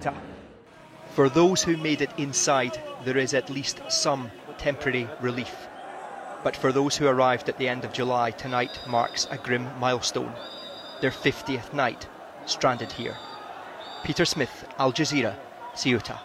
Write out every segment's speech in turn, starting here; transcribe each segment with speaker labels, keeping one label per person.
Speaker 1: Ceuta. For those who made it inside, there is at least some temporary relief. But for those who arrived at the end of July, tonight marks a grim milestone. Their 50th night stranded here. Peter Smith, Al Jazeera, Ceuta.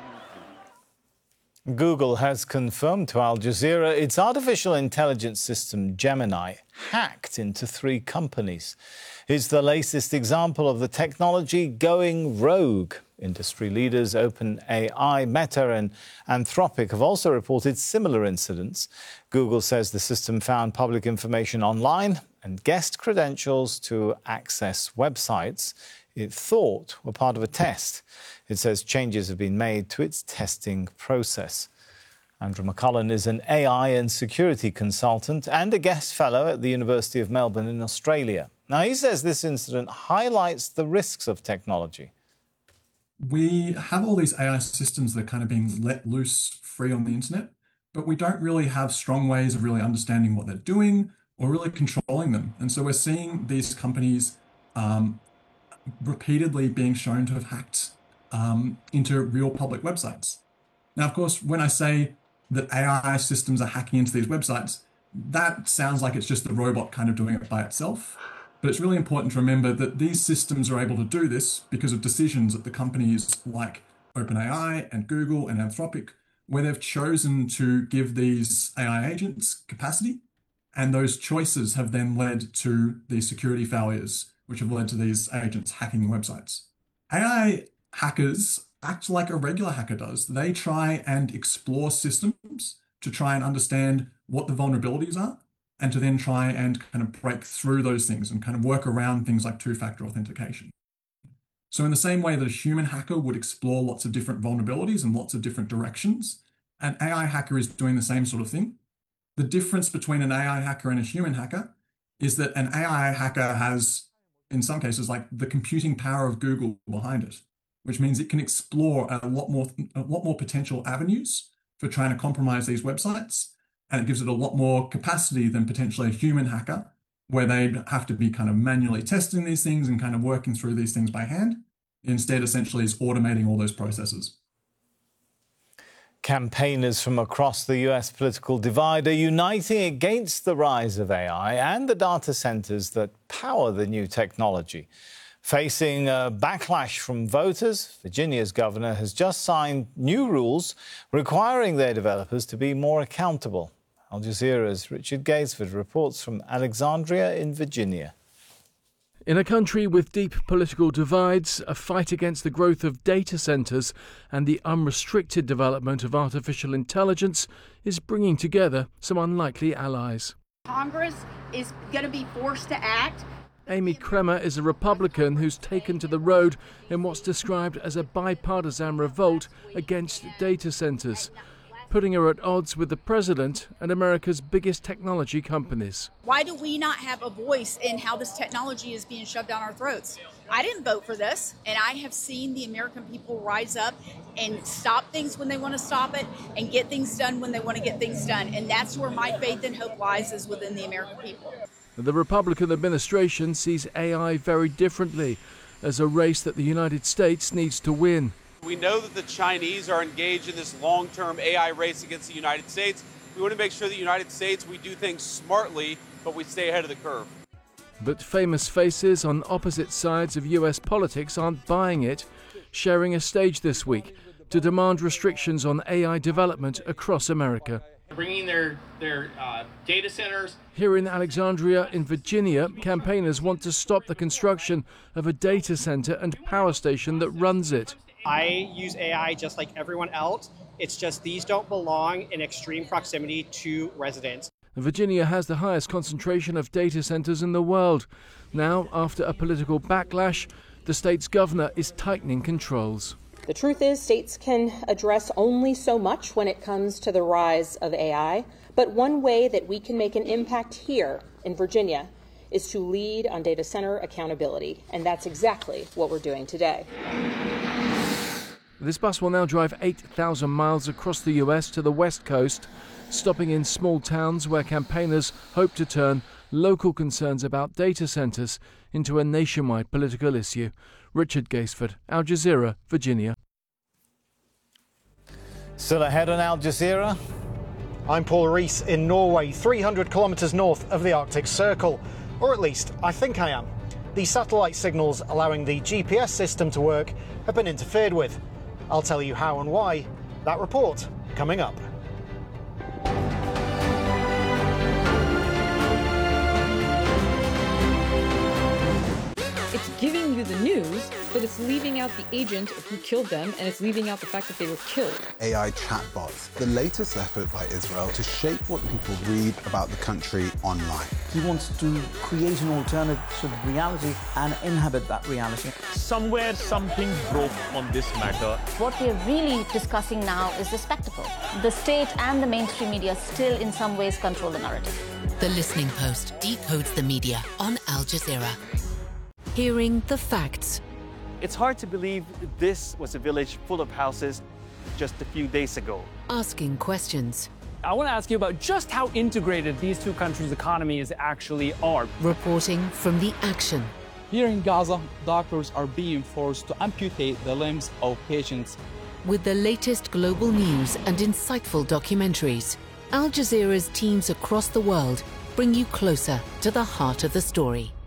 Speaker 2: Google has confirmed to Al Jazeera its artificial intelligence system Gemini hacked into 3 companies. It's the latest example of the technology going rogue. Industry leaders OpenAI, Meta and Anthropic have also reported similar incidents. Google says the system found public information online and guessed credentials to access websites it thought were part of a test. It says changes have been made to its testing process. Andrew McCullum is an AI and security consultant and a guest fellow at the University of Melbourne in Australia. Now, he says this incident highlights the risks of technology.
Speaker 3: We have all these AI systems that are kind of being let loose free on the internet, but we don't really have strong ways of really understanding what they're doing or really controlling them. And so we're seeing these companies repeatedly being shown to have hacked into real public websites. Now, of course, when I say that AI systems are hacking into these websites, that sounds like it's just the robot kind of doing it by itself. But it's really important to remember that these systems are able to do this because of decisions at the companies like OpenAI and Google and Anthropic, where they've chosen to give these AI agents capacity. And those choices have then led to these security failures, which have led to these agents hacking websites. AI hackers act like a regular hacker does. They try and explore systems to try and understand what the vulnerabilities are, and to then try and kind of break through those things and kind of work around things like two-factor authentication. So in the same way that a human hacker would explore lots of different vulnerabilities and lots of different directions, an AI hacker is doing the same sort of thing. The difference between an AI hacker and a human hacker is that an AI hacker has, in some cases, like the computing power of Google behind it, which means it can explore a lot more potential avenues for trying to compromise these websites. And it gives it a lot more capacity than potentially a human hacker, where they'd have to be kind of manually testing these things and kind of working through these things by hand. Instead, essentially, is automating all those processes.
Speaker 2: Campaigners from across the US political divide are uniting against the rise of AI and the data centers that power the new technology. Facing a backlash from voters, Virginia's governor has just signed new rules requiring their developers to be more accountable. Al Jazeera's Richard Gaisford reports from Alexandria in Virginia.
Speaker 4: In a country with deep political divides, a fight against the growth of data centres and the unrestricted development of artificial intelligence is bringing together some unlikely allies.
Speaker 5: Congress is going to be forced to act.
Speaker 4: Amy Kremer is a Republican who's taken to the road in what's described as a bipartisan revolt against data centres, putting her at odds with the president and America's biggest technology companies.
Speaker 5: Why do we not have a voice in how this technology is being shoved down our throats? I didn't vote for this, and I have seen the American people rise up and stop things when they want to stop it and get things done when they want to get things done. And that's where my faith and hope lies, is within the American people.
Speaker 4: The Republican administration sees AI very differently, as a race that the United States needs to win.
Speaker 6: We know that the Chinese are engaged in this long-term AI race against the United States. We want to make sure that the United States, we do things smartly, but we stay ahead of the curve.
Speaker 4: But famous faces on opposite sides of US politics aren't buying it, sharing a stage this week to demand restrictions on AI development across America.
Speaker 7: Bringing their data centers.
Speaker 4: Here in Alexandria in Virginia, campaigners want to stop the construction of a data center and power station that runs it.
Speaker 8: I use AI just like everyone else. It's just these don't belong in extreme proximity to residents.
Speaker 4: Virginia has the highest concentration of data centers in the world. Now, after a political backlash, the state's governor is tightening controls.
Speaker 9: The truth is, states can address only so much when it comes to the rise of AI. But one way that we can make an impact here in Virginia is to lead on data center accountability. And that's exactly what we're doing today.
Speaker 4: This bus will now drive 8,000 miles across the US to the West Coast, stopping in small towns where campaigners hope to turn local concerns about data centres into a nationwide political issue. Richard Gaisford, Al Jazeera, Virginia.
Speaker 2: Still ahead on Al Jazeera.
Speaker 10: I'm Paul Rees in Norway, 300 kilometres north of the Arctic Circle. Or at least, I think I am. The satellite signals allowing the GPS system to work have been interfered with. I'll tell you how and why. That report coming up.
Speaker 11: It's giving you the news, but it's leaving out the agent who killed them, and it's leaving out the fact that they were killed.
Speaker 12: AI chatbots, the latest effort by Israel to shape what people read about the country online.
Speaker 13: He wants to create an alternative reality and inhabit that reality.
Speaker 14: Somewhere something broke on this matter.
Speaker 15: What we're really discussing now is the spectacle. The state and the mainstream media still in some ways control the narrative.
Speaker 16: The Listening Post decodes the media on Al Jazeera. Hearing the facts.
Speaker 14: It's hard to believe this was a village full of houses just a few days ago.
Speaker 16: Asking questions.
Speaker 17: I want to ask you about just how integrated these two countries' economies actually are.
Speaker 16: Reporting from the action.
Speaker 18: Here in Gaza, doctors are being forced to amputate the limbs of patients.
Speaker 16: With the latest global news and insightful documentaries, Al Jazeera's teams across the world bring you closer to the heart of the story.